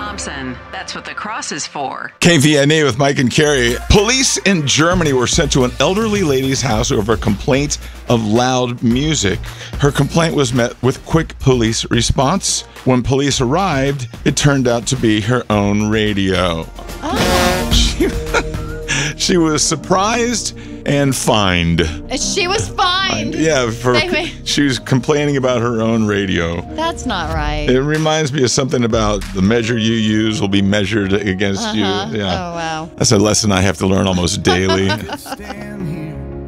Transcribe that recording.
Thompson. That's what the cross is for. KVNA with Mike and Carrie. Police in Germany were sent to an elderly lady's house over a complaint of loud music. Her complaint was met with quick police response. When police arrived, it turned out to be her own radio. She was surprised and fined. She was fined. Yeah, she was complaining about her own radio. That's not right. It reminds me of something about the measure you use will be measured against you. Yeah. Oh, wow. That's a lesson I have to learn almost daily.